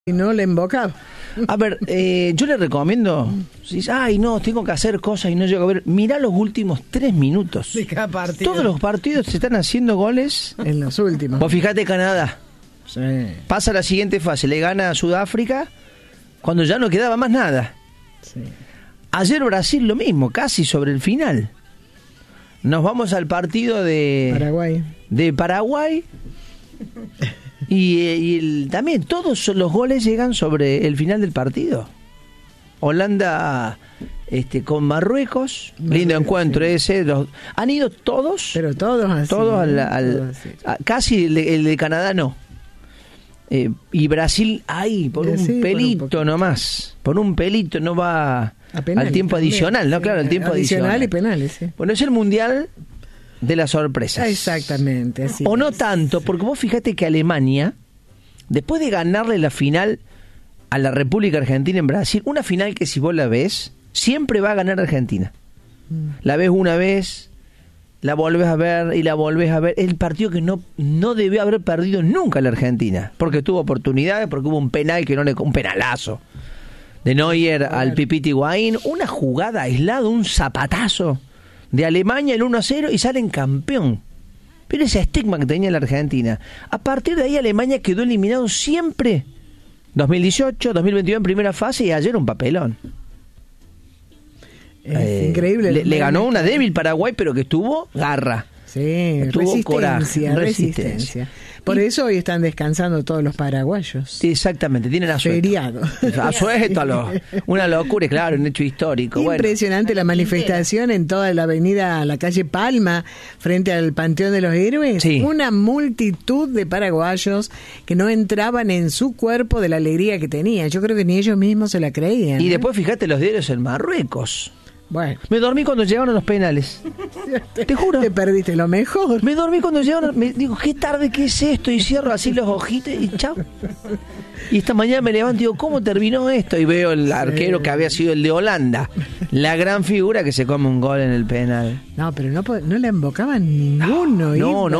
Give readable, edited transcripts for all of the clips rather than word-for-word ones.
Y no le embocaba. A ver, yo le recomiendo, si dice, ay no, tengo que hacer cosas y no llego a ver, mirá los últimos 3 minutos. De cada partido. Todos los partidos se están haciendo goles. En los últimos. Vos fijate Canadá. Sí. Pasa a la siguiente fase, le gana a Sudáfrica cuando ya no quedaba más nada. Sí. Ayer Brasil lo mismo, casi sobre el final. Nos vamos al partido de Paraguay. Y también todos los goles llegan sobre el final del partido. Holanda con Marruecos, lindo encuentro sí. Ese. Han ido todos. Pero todos así. Todos casi el de Canadá no. Y Brasil ahí, por un pelito nomás. Por un pelito no va al tiempo también, adicional, ¿no? Sí, claro, el tiempo adicional. Y penales, sí. Bueno, es el mundial de las sorpresas. Exactamente, así o no tanto, porque vos fíjate que Alemania, después de ganarle la final a la República Argentina en Brasil, una final que si vos la ves, siempre va a ganar Argentina. La ves una vez, la volvés a ver y la volvés a ver. Es el partido que no debió haber perdido nunca la Argentina, porque tuvo oportunidades, porque hubo un penal un penalazo de Neuer al Pipita Higuaín, una jugada aislada, un zapatazo de Alemania, el 1-0 y salen campeón. Pero ese estigma que tenía la Argentina. A partir de ahí Alemania quedó eliminado siempre. 2018, 2021 en primera fase y ayer un papelón. Es increíble. Le ganó una débil Paraguay, pero que estuvo garra. Sí, resistencia. Por eso hoy están descansando todos los paraguayos. Sí, exactamente, tienen asueto. Feriado. Asueto, una locura, claro, un hecho histórico. Impresionante la manifestación en toda la avenida, la calle Palma, frente al Panteón de los Héroes. Sí. Una multitud de paraguayos que no entraban en su cuerpo de la alegría que tenían. Yo creo que ni ellos mismos se la creían. Y después fíjate los diarios en Marruecos. Bueno. Me dormí cuando llegaron los penales. Te juro. Te perdiste lo mejor. Me dormí cuando llegaron. Digo, qué tarde que es esto. Y cierro así los ojitos y chao. Y esta mañana me levanto y digo, ¿cómo terminó esto? Y veo el arquero que había sido el de Holanda. La gran figura que se come un gol en el penal. No, pero no le embocaban ninguno.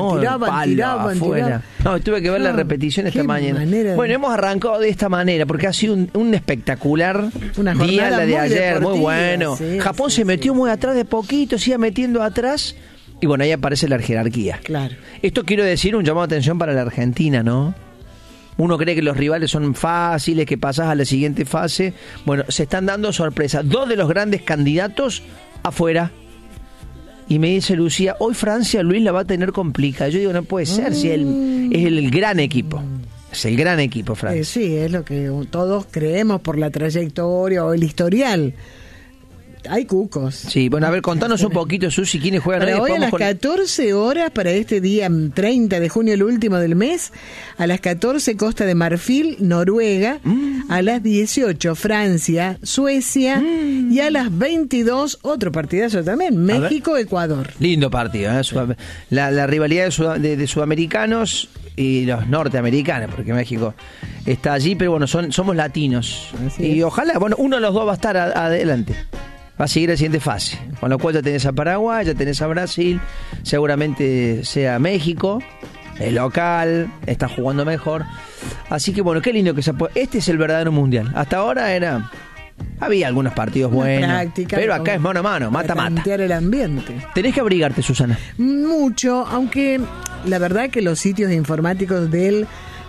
Tiraban. No, tuve que ver la repetición esta mañana. Bueno, hemos arrancado de esta manera porque ha sido un espectacular día la de ayer. Muy bueno. Sí, Japón se metió muy atrás de poquito, se iba metiendo atrás. Y bueno, ahí aparece la jerarquía. Claro. Esto quiero decir, un llamado de atención para la Argentina, ¿no? Uno cree que los rivales son fáciles, que pasás a la siguiente fase. Bueno, se están dando sorpresas. 2 de los grandes candidatos afuera. Y me dice Lucía, hoy Francia, Luis, la va a tener complicada. Yo digo, no puede ser, si es el gran equipo. Es el gran equipo, Francia. Sí, es lo que todos creemos por la trayectoria o el historial. Hay cucos. Sí, bueno, a ver, contanos un poquito, Susi, quiénes juegan hoy. Hoy a las 14 horas, para este día 30 de junio, el último del mes, a las 14, Costa de Marfil, Noruega, a las 18, Francia, Suecia, y a las 22, otro partidazo también, México, Ecuador. Lindo partido, ¿eh? La rivalidad de sudamericanos y los norteamericanos, porque México está allí, pero bueno, somos latinos. Y ojalá, bueno, uno de los dos va a estar adelante. Va a seguir la siguiente fase, con lo cual ya tenés a Paraguay, ya tenés a Brasil, seguramente sea México, el local, está jugando mejor. Así que bueno, qué lindo que este es el verdadero mundial. Hasta ahora había algunos partidos buenos, pero acá es mano a mano, mata-mata. Plantear el ambiente. Tenés que abrigarte, Susana. Mucho, aunque la verdad que los sitios informáticos del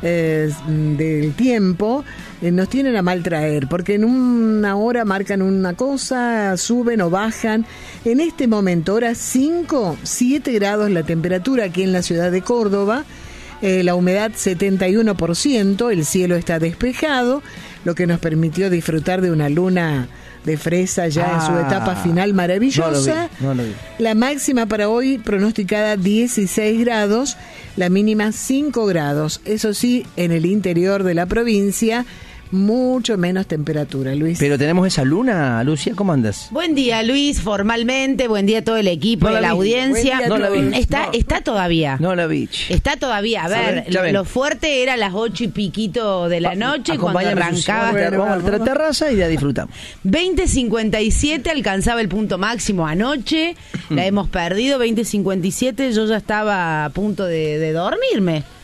tiempo nos tienen a mal traer, porque en una hora marcan una cosa, suben o bajan. En este momento, hora 5, 7 grados la temperatura aquí en la ciudad de Córdoba, la humedad 71%, el cielo está despejado, lo que nos permitió disfrutar de una luna de fresa ya en su etapa final maravillosa. No lo vi. La máxima para hoy pronosticada 16 grados, la mínima 5 grados. Eso sí, en el interior de la provincia, mucho menos temperatura, Luis. Pero tenemos esa luna, Lucía, ¿cómo andas? Buen día, Luis, formalmente, buen día a todo el equipo, no la audiencia. No la vi. Está todavía. No la vi. Está todavía. A ver, lo fuerte era las 8 y piquito de la noche cuando arrancaba. Vamos a la terraza y ya disfrutamos. 20:57 alcanzaba el punto máximo anoche, la hemos perdido, 20:57, yo ya estaba a punto de dormirme.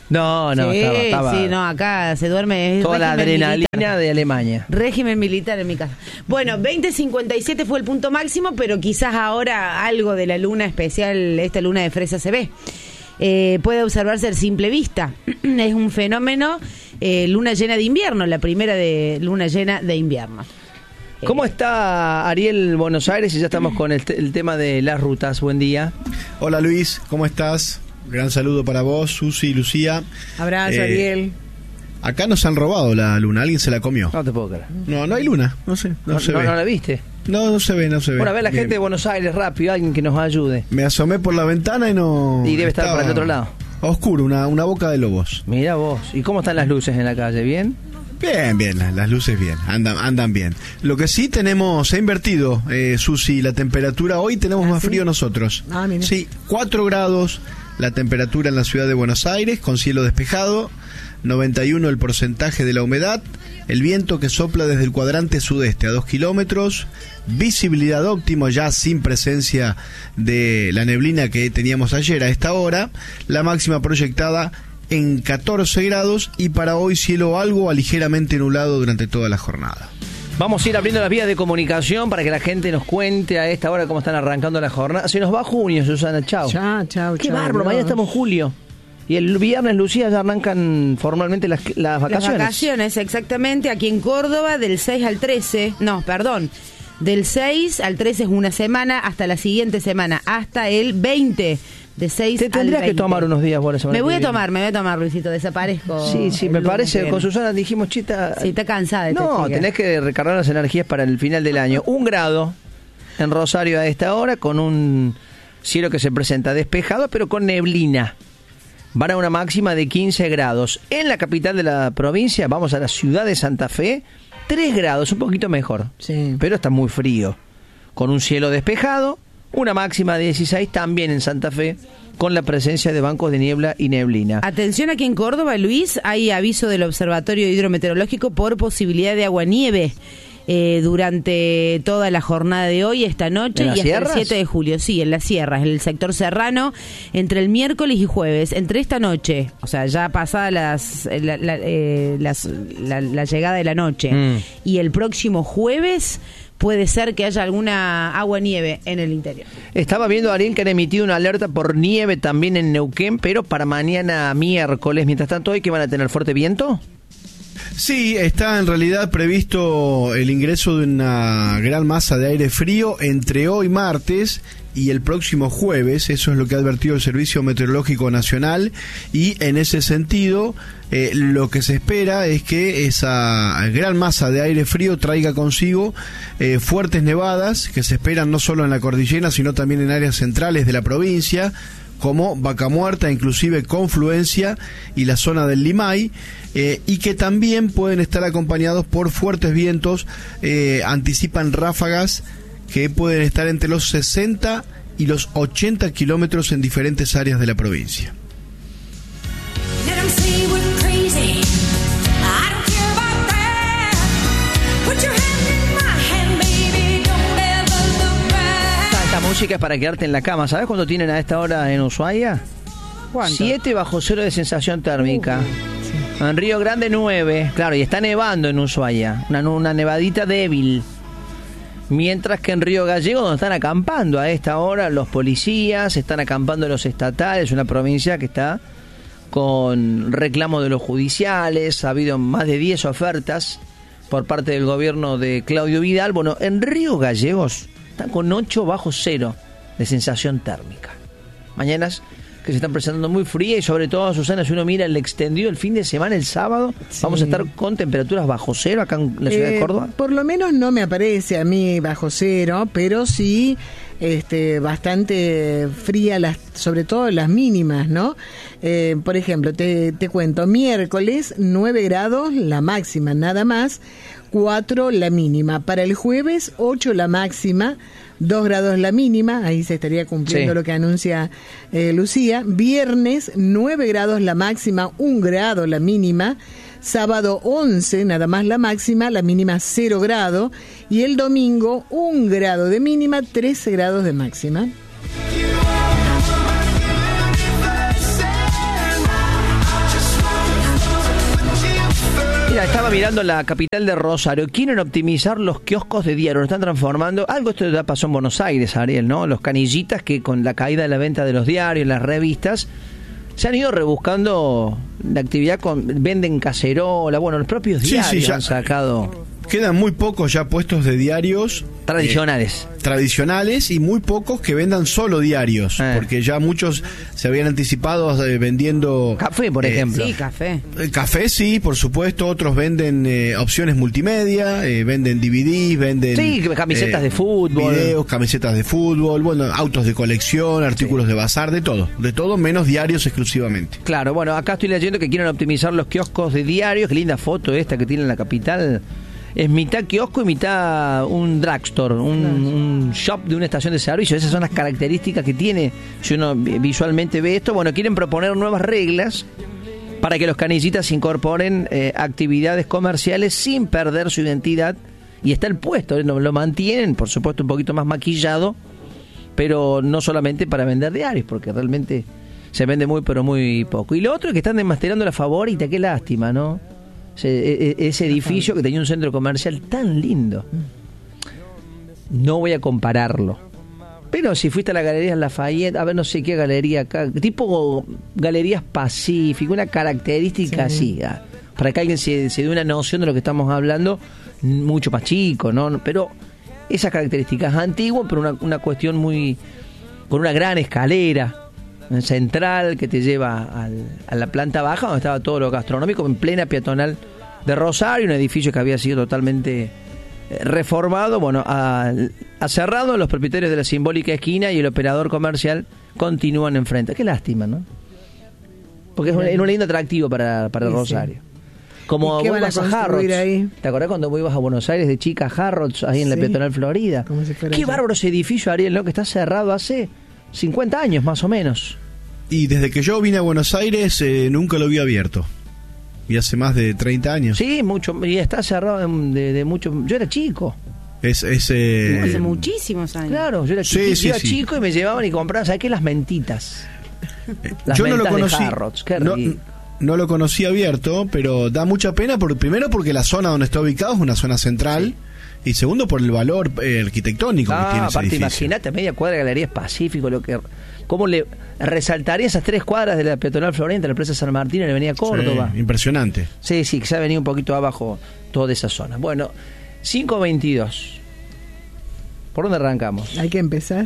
No, estaba. Sí, no, acá se duerme. Toda la adrenalina militar de Alemania. Régimen militar en mi casa. Bueno, 20:57 fue el punto máximo, pero quizás ahora algo de la luna especial, esta luna de fresa se ve. Puede observarse a simple vista. Es un fenómeno luna llena de invierno, la primera de luna llena de invierno. ¿Cómo está Ariel Buenos Aires? Y ya estamos con el tema de las rutas. Buen día. Hola Luis, ¿cómo estás? Gran saludo para vos, Susi y Lucía. Abrazo, Ariel. Acá nos han robado la luna, alguien se la comió. No te puedo creer. No hay luna, no sé, no se ve. ¿No la viste? No se ve. Bueno, a ver la gente de Buenos Aires, rápido, alguien que nos ayude. Me asomé por la ventana y no... Y debe estar por el otro lado. Oscuro, una boca de lobos. Mira vos, ¿y cómo están las luces en la calle? ¿Bien? Bien, las luces bien, andan bien. Lo que sí se ha invertido, Susi, la temperatura. Hoy tenemos más frío nosotros. Mira. Sí, 4 grados la temperatura en la ciudad de Buenos Aires, con cielo despejado, 91 el porcentaje de la humedad, el viento que sopla desde el cuadrante sudeste a 2 kilómetros, visibilidad óptima ya sin presencia de la neblina que teníamos ayer a esta hora, la máxima proyectada en 14 grados y para hoy cielo algo a ligeramente nublado durante toda la jornada. Vamos a ir abriendo las vías de comunicación para que la gente nos cuente a esta hora cómo están arrancando la jornada. Se nos va junio, Susana, chao. Chao. Qué bárbaro, mañana estamos en julio. Y el viernes, Lucía, ya arrancan formalmente las vacaciones. Las vacaciones, exactamente. Aquí en Córdoba, del 6 al 13. No, perdón. Del 6 al 13 es una semana, hasta la siguiente semana, hasta el 20. De 6 al 20. Te tendrías que tomar unos días por eso. Me voy a tomar, Luisito, desaparezco. Sí, me parece. Con Susana dijimos, chita. Sí, está cansada. No, tenés que recargar las energías para el final del año. 1 grado en Rosario a esta hora, con un cielo que se presenta despejado, pero con neblina. Van a una máxima de 15 grados. En la capital de la provincia, vamos a la ciudad de Santa Fe, 3 grados, un poquito mejor. Sí. Pero está muy frío. Con un cielo despejado. Una máxima de 16 también en Santa Fe, con la presencia de bancos de niebla y neblina. Atención, aquí en Córdoba, Luis, hay aviso del Observatorio Hidrometeorológico por posibilidad de aguanieve durante toda la jornada de hoy, esta noche y hasta el 7 de julio. Sí, en las sierras, en el sector serrano, entre el miércoles y jueves. Entre esta noche, o sea, ya pasada la llegada de la noche, y el próximo jueves, puede ser que haya alguna agua-nieve en el interior. Estaba viendo, Ariel, que han emitido una alerta por nieve también en Neuquén, pero para mañana miércoles. Mientras tanto, ¿hoy que van a tener fuerte viento? Sí, está en realidad previsto el ingreso de una gran masa de aire frío entre hoy martes y el próximo jueves. Eso es lo que ha advertido el Servicio Meteorológico Nacional, y en ese sentido lo que se espera es que esa gran masa de aire frío traiga consigo fuertes nevadas que se esperan no solo en la cordillera sino también en áreas centrales de la provincia, como Vaca Muerta, inclusive Confluencia y la zona del Limay, y que también pueden estar acompañados por fuertes vientos. Anticipan ráfagas que pueden estar entre los 60 y los 80 kilómetros en diferentes áreas de la provincia. Esta música es para quedarte en la cama. ¿Sabes cuánto tienen a esta hora en Ushuaia? ¿Cuánto? 7 bajo cero de sensación térmica. Sí. En Río Grande 9. Claro, y está nevando en Ushuaia. Una nevadita débil. Mientras que en Río Gallegos, donde están acampando a esta hora los policías, están acampando los estatales, una provincia que está con reclamo de los judiciales. Ha habido más de 10 ofertas por parte del gobierno de Claudio Vidal. Bueno, en Río Gallegos están con 8 bajo cero de sensación térmica. Mañanas que se están presentando muy frías, y sobre todo, Susana, si uno mira el extendido el fin de semana, el sábado, sí, vamos a estar con temperaturas bajo cero acá en la ciudad de Córdoba. Por lo menos no me aparece a mí bajo cero, pero sí bastante fría, sobre todo las mínimas, ¿no? Por ejemplo, te cuento, miércoles 9 grados la máxima, nada más, 4 la mínima. Para el jueves 8 la máxima, 2 grados la mínima, ahí se estaría cumpliendo lo que anuncia Lucía. Viernes 9 grados la máxima, 1 grado la mínima. Sábado 11 nada más la máxima, la mínima 0 grado. Y el domingo 1 grado de mínima, 13 grados de máxima. Estaba mirando la capital de Rosario. Quieren optimizar los kioscos de diario, lo están transformando. Algo esto ya pasó en Buenos Aires, Ariel, ¿no? Los canillitas que con la caída de la venta de los diarios, las revistas, se han ido rebuscando la actividad venden cacerola, bueno, los propios diarios sí, han sacado. Quedan muy pocos ya puestos de diarios tradicionales y muy pocos que vendan solo diarios, porque ya muchos se habían anticipado vendiendo café, por ejemplo. Sí, café. Café, sí, por supuesto. Otros venden opciones multimedia, venden DVDs, venden camisetas de fútbol, videos, camisetas de fútbol, bueno, autos de colección, artículos de bazar, de todo menos diarios exclusivamente. Claro, bueno, acá estoy leyendo que quieren optimizar los kioscos de diarios. Qué linda foto esta que tiene en la capital. Es mitad kiosco y mitad un drugstore, un shop de una estación de servicio. Esas son las características que tiene. Si uno visualmente ve esto, bueno, quieren proponer nuevas reglas para que los canillitas incorporen actividades comerciales sin perder su identidad. Y está el puesto, lo mantienen, por supuesto, un poquito más maquillado, pero no solamente para vender diarios, porque realmente se vende muy, pero muy poco. Y lo otro es que están desmastelando la Favorita, qué lástima, ¿no? Ese edificio que tenía un centro comercial tan lindo. No voy a compararlo, pero si fuiste a la Galería Lafayette, a ver, no sé qué galería acá, tipo Galerías Pacífico, una característica así, para que alguien se dé una noción de lo que estamos hablando, mucho más chico, ¿no? Pero esas características antiguas, pero una cuestión con una gran escalera central que te lleva a la planta baja donde estaba todo lo gastronómico, en plena peatonal de Rosario, un edificio que había sido totalmente reformado. Bueno, ha cerrado, los propietarios de la simbólica esquina y el operador comercial continúan enfrente. Qué lástima, ¿no? Porque es un lindo atractivo para Rosario. Como vos ibas a Harrods. Ahí? ¿Te acordás cuando vos ibas a Buenos Aires de chica a Harrods, ahí en la peatonal Florida? Qué bárbaro ese edificio, Ariel, ¿no? Que está cerrado hace 50 años más o menos. Y desde que yo vine a Buenos Aires nunca lo vi abierto. Y hace más de 30 años. Sí, mucho. Y está cerrado de mucho. Yo era chico. Hace muchísimos años. Claro, yo era chico y me llevaban y compraban, ¿sabes qué? Las mentitas. Yo no lo conocí. De Harrods. No lo conocí abierto, pero da mucha pena, primero porque la zona donde está ubicado es una zona central. Y segundo, por el valor arquitectónico que tiene ese edificio. Imagínate, media cuadra de Galerías Pacífico, cómo le resaltaría esas 3 cuadras de la peatonal Florida, la Plaza San Martín y la Avenida Córdoba. Sí, impresionante. Sí, que se ha venido un poquito abajo toda esa zona. Bueno, 5:22. ¿Por dónde arrancamos? Hay que empezar.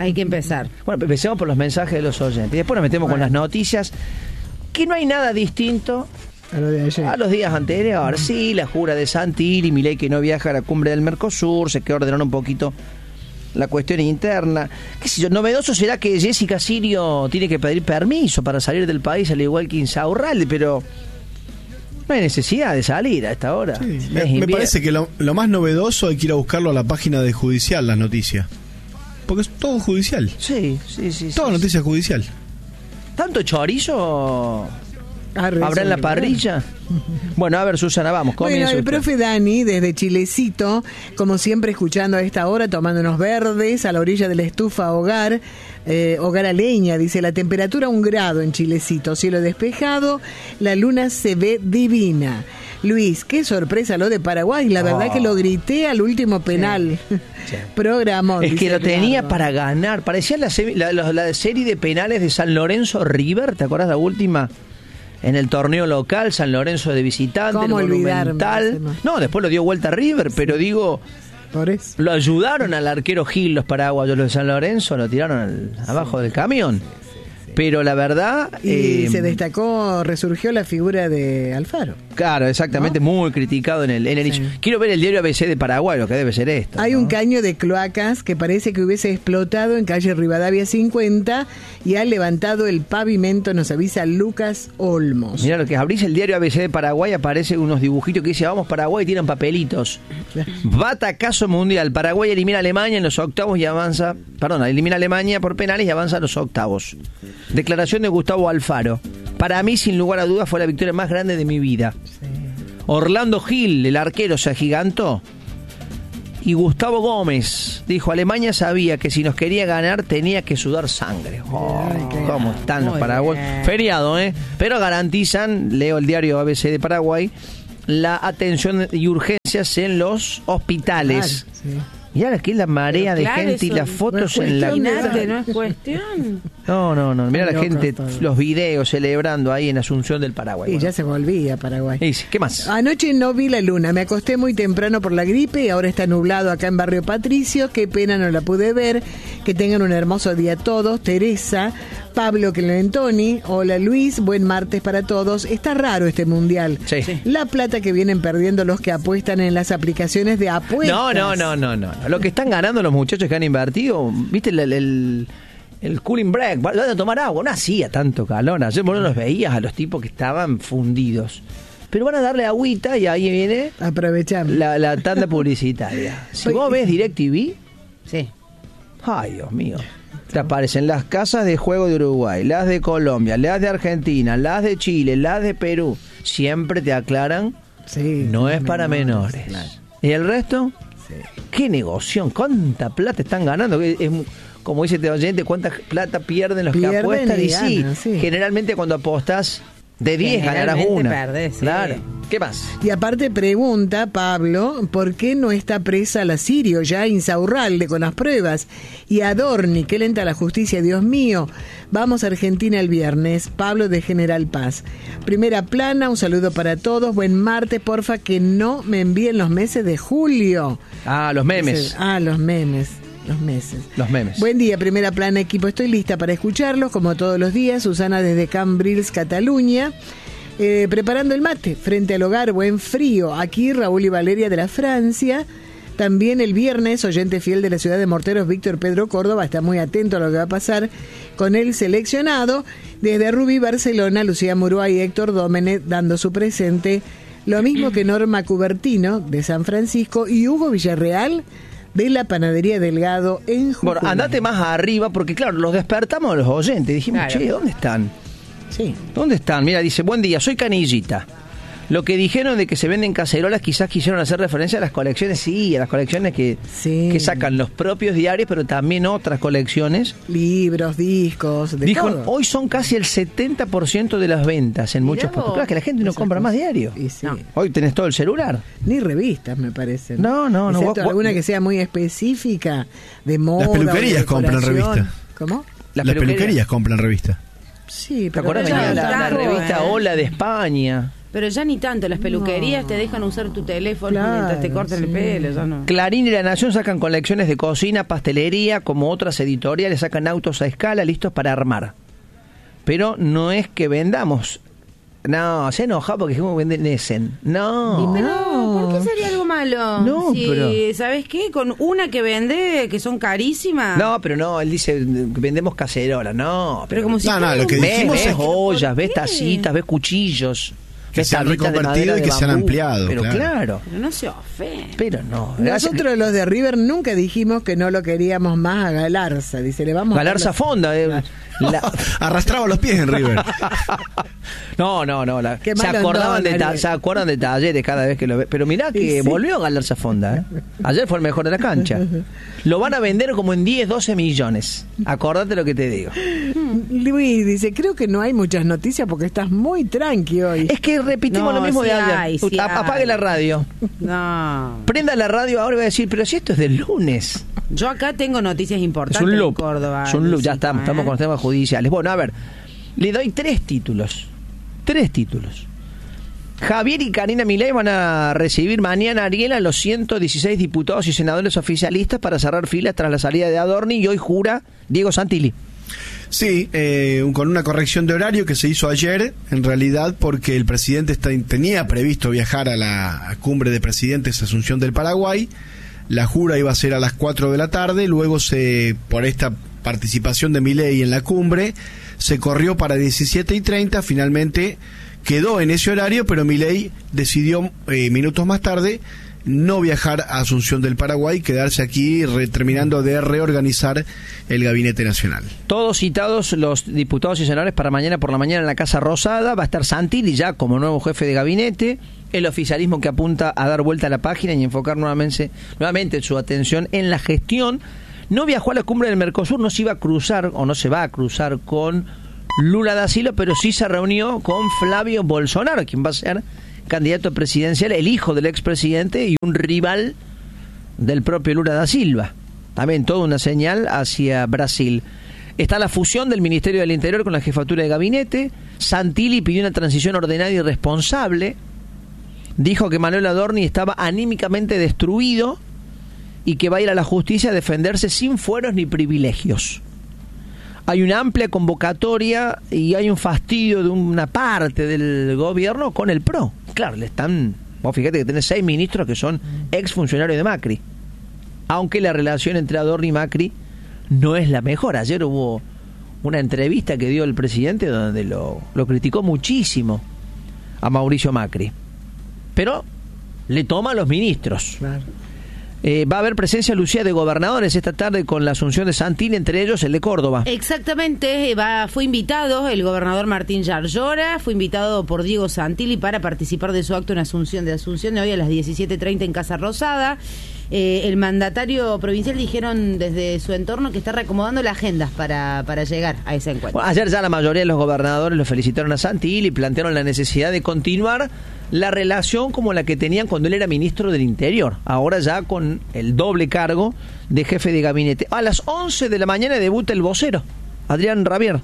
Bueno, empecemos por los mensajes de los oyentes. Y después nos metemos con las noticias, que no hay nada distinto a los días anteriores. Sí, la jura de Santilli, Milei que no viaja a la cumbre del Mercosur, se quedó ordenando un poquito la cuestión interna. ¿Qué sé yo? Novedoso será que Jessica Sirio tiene que pedir permiso para salir del país, al igual que Insaurralde, pero no hay necesidad de salir a esta hora. Sí, me parece que lo más novedoso hay que ir a buscarlo a la página de Judicial, las noticias. Porque es todo judicial. Sí. Toda noticia judicial. ¿Tanto chorizo habrá en la parrilla? Bueno, a ver, Susana, vamos. Bueno, el profe Dani, desde Chilecito, como siempre escuchando a esta hora, tomando unos verdes a la orilla de la estufa hogar a leña. Dice, la temperatura 1 grado en Chilecito, cielo despejado, la luna se ve divina. Luis, qué sorpresa lo de Paraguay, la verdad que lo grité al último penal. Sí. Programón. Es que lo tenía para ganar, parecía la serie de penales de San Lorenzo River, ¿te acordás la última? En el torneo local, San Lorenzo de visitante, el Monumental. No, después lo dio vuelta a River, pero digo, por eso lo ayudaron al arquero Gil, los paraguayos, los de San Lorenzo, lo tiraron abajo del camión. Pero la verdad... Y se destacó, resurgió la figura de Alfaro. Claro, exactamente, ¿no? Muy criticado en el inicio. Quiero ver el diario ABC de Paraguay, lo que debe ser esto. Hay un caño de cloacas que parece que hubiese explotado en calle Rivadavia 50 y ha levantado el pavimento, nos avisa Lucas Olmos. Mirá, lo que abrís el diario ABC de Paraguay, aparece unos dibujitos que dice, vamos Paraguay, y tiran papelitos. Batacazo mundial, Paraguay elimina a Alemania en los octavos y avanza... elimina a Alemania por penales y avanza a los octavos. Declaración de Gustavo Alfaro. Para mí, sin lugar a dudas, fue la victoria más grande de mi vida. Sí. Orlando Gil, el arquero, se agigantó. Y Gustavo Gómez dijo, Alemania sabía que si nos quería ganar tenía que sudar sangre. ¿Cómo están los paraguayos? Feriado, Pero garantizan, leo el diario ABC de Paraguay, la atención y urgencias en los hospitales. Claro, sí. Y ahora aquí la marea de gente y las fotos en la... No es cuestión. No. Mira la gente, todo. los videos celebrando ahí en Asunción del Paraguay. Y ya se volvía a Paraguay. Y, ¿qué más? Anoche no vi la luna, me acosté muy temprano por la gripe y ahora está nublado acá en Barrio Patricio. Qué pena no la pude ver. Que tengan un hermoso día todos. Teresa, Pablo Clementoni, hola Luis, buen martes para todos. Está raro este mundial. Sí. La plata que vienen perdiendo los que apuestan en las aplicaciones de apuestas. No. Lo que están ganando los muchachos que han invertido, ¿viste el cooling break? Van a tomar agua, no hacía tanto calor. Ayer vos no los veías a los tipos que estaban fundidos. Pero van a darle agüita y ahí viene Aprovechamos. la tanda publicitaria. Si vos ves DirecTV, Sí. ay Dios mío, te aparecen las casas de juego de Uruguay, las de Colombia, las de Argentina, las de Chile, las de Perú. Siempre te aclaran, Sí, no es para menores. Claro. ¿Y el resto? Sí. ¿Qué negocio? ¿Cuánta plata están ganando? Es, como dice este oyente, ¿cuánta plata pierden los que apuestan? Y ganan, sí. Generalmente cuando apostas de 10 ganarás Generalmente una. perdés, sí. Claro. ¿Qué más? Y aparte pregunta Pablo, ¿por qué no está presa la Sirio ya Insaurralde con las pruebas? Y Adorni, qué lenta la justicia, Dios mío. Vamos a Argentina el viernes. Pablo de General Paz. Primera plana, un saludo para todos. Buen martes, porfa, que no me envíen los meses de julio. Ah, los memes. Dice, los memes. Los meses. Los memes. Buen día, Primera Plana, equipo. Estoy lista para escucharlos, como todos los días. Susana desde Cambrils, Cataluña. Preparando el mate frente al hogar, buen frío. Aquí Raúl y Valeria de la Francia. También el viernes, oyente fiel de la ciudad de Morteros, Víctor Pedro Córdoba, está muy atento a lo que va a pasar con el seleccionado. Desde Rubí, Barcelona, Lucía Murúa y Héctor Dómenez dando su presente. Lo mismo que Norma Cubertino de San Francisco y Hugo Villarreal de la Panadería Delgado en Jujuy. Bueno, andate más arriba porque, claro, los despertamos a los oyentes. Dijimos, Claro. che, ¿dónde están? Sí. ¿Dónde están? Mira, dice, buen día, soy Canillita. Lo que dijeron de que se venden cacerolas quizás quisieron hacer referencia a las colecciones, sí, a las colecciones que sacan los propios diarios, pero también otras colecciones. Libros, discos, de Dijo, todo. hoy son casi el 70% de las ventas en Mirá muchos vos. puntos. Claro, que la gente no compra más diario. Y sí. No. Hoy tenés todo el celular. Ni revistas, me parece. No. Excepto Vos- alguna que sea muy específica, de moda. Las peluquerías o de compran decoración. revista. ¿Cómo? Las peluquerías compran revista. Sí, ¿Te pero acuerdas? ya Venía no la tanto, revista Hola de España. Pero ya ni tanto, las peluquerías te dejan usar tu teléfono Claro, mientras te cortan el sí. pelo, ya no. Clarín y La Nación sacan colecciones de cocina, pastelería, como otras editoriales sacan autos a escala listos para armar. Pero no es que vendamos. No, se enoja porque dijimos venden Essen. No. Pero, ¿por qué sería algo malo? No, si, pero- ¿sabes qué? Con una que vende, que son carísimas. No, pero no, él dice que vendemos cacerolas. No, Pero como si No, fuera lo que un- ves, dijimos ves es que- ollas, ves ¿Por qué? tacitas, ves cuchillos. Que ves se han tablitas de reconvertido madera y de que se han bambú. ampliado, Pero claro. claro. Pero no se ofende. Pero no. Nosotros los de River nunca dijimos que no lo queríamos más a Galarza. Dice, le vamos Galarza a Fonda. Arrastraba los pies en River. No. Qué Se mal acordaban andón, Ariel. se acuerdan de Talleres cada vez que lo ve. Pero mirá que Y sí. volvió a Galarza Fonda. Ayer fue el mejor de la cancha. Lo van a vender como en 10, 12 millones. Acordate lo que te digo. Luis dice, creo que no hay muchas noticias porque estás muy tranqui hoy. Es que repetimos No, lo mismo sí de ayer. hay, sí Apague hay. la radio. No. Prenda la radio ahora y va a decir, pero si esto es del lunes. Yo acá tengo noticias Es importantes un en loop. Córdoba. Es un loop, ya Luisito, estamos con los temas judiciales. Bueno, a ver, le doy 3 títulos. 3 títulos. Javier y Karina Milei van a recibir mañana, Ariel, a los 116 diputados y senadores oficialistas para cerrar filas tras la salida de Adorni, y hoy jura Diego Santilli. Sí, con una corrección de horario que se hizo ayer, en realidad porque el presidente tenía previsto viajar a la cumbre de presidentes Asunción del Paraguay. La jura iba a ser a las 4 de la tarde, luego por esta participación de Milei en la cumbre, se corrió para 17:30, finalmente quedó en ese horario, pero Milei decidió minutos más tarde no viajar a Asunción del Paraguay, quedarse aquí terminando de reorganizar el Gabinete Nacional. Todos citados los diputados y senadores para mañana por la mañana en la Casa Rosada. Va a estar Santilli ya como nuevo jefe de gabinete. El oficialismo que apunta a dar vuelta a la página y enfocar nuevamente su atención en la gestión. No viajó a la cumbre del Mercosur, no se iba a cruzar o no se va a cruzar con Lula da Silva, pero sí se reunió con Flavio Bolsonaro, quien va a ser candidato presidencial, el hijo del expresidente y un rival del propio Lula da Silva. También toda una señal hacia Brasil. Está la fusión del Ministerio del Interior con la jefatura de gabinete. Santilli pidió una transición ordenada y responsable. Dijo que Manuel Adorni estaba anímicamente destruido y que va a ir a la justicia a defenderse sin fueros ni privilegios. Hay una amplia convocatoria y hay un fastidio de una parte del gobierno con el PRO. Claro, vos fíjate que tenés 6 ministros que son exfuncionarios de Macri. Aunque la relación entre Adorni y Macri no es la mejor. Ayer hubo una entrevista que dio el presidente donde lo criticó muchísimo a Mauricio Macri. Pero le toma a los ministros. Claro. Va a haber presencia, Lucía, de gobernadores esta tarde con la asunción de Santilli, entre ellos el de Córdoba. Exactamente, fue invitado el gobernador Martín Yarlora, fue invitado por Diego Santilli para participar de su acto en Asunción de hoy a las 17:30 en Casa Rosada. El mandatario provincial dijeron desde su entorno que está reacomodando las agendas para llegar a ese encuentro. Bueno, ayer ya la mayoría de los gobernadores lo felicitaron a Santilli y plantearon la necesidad de continuar la relación como la que tenían cuando él era ministro del Interior, ahora ya con el doble cargo de jefe de gabinete. A las 11 de la mañana debuta el vocero, Adrián Rabier.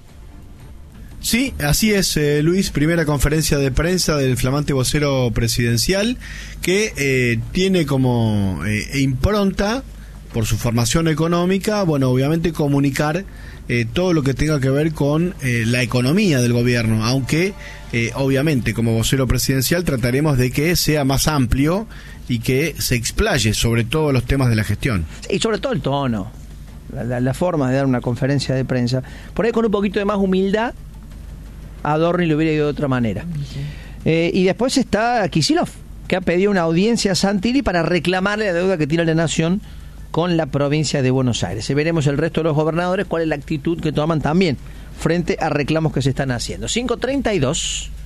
Sí, así es, Luis, primera conferencia de prensa del flamante vocero presidencial que tiene como impronta, por su formación económica, bueno, obviamente comunicar todo lo que tenga que ver con la economía del gobierno, aunque obviamente como vocero presidencial trataremos de que sea más amplio y que se explaye sobre todos los temas de la gestión. Y sobre todo el tono, la forma de dar una conferencia de prensa, por ahí con un poquito de más humildad. Adorni lo hubiera ido de otra manera. Y después está Kicillof, que ha pedido una audiencia a Santilli para reclamarle la deuda que tiene la nación con la provincia de Buenos Aires. Y veremos el resto de los gobernadores cuál es la actitud que toman también frente a reclamos que se están haciendo. 5:32.